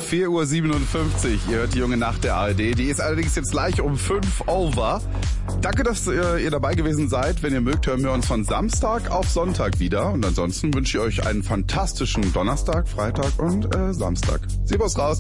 4:57 Uhr. Ihr hört die junge Nacht der ARD. Die ist allerdings jetzt gleich um 5 over. Danke, dass ihr dabei gewesen seid. Wenn ihr mögt, hören wir uns von Samstag auf Sonntag wieder. Und ansonsten wünsche ich euch einen fantastischen Donnerstag, Freitag und Samstag. Servus raus.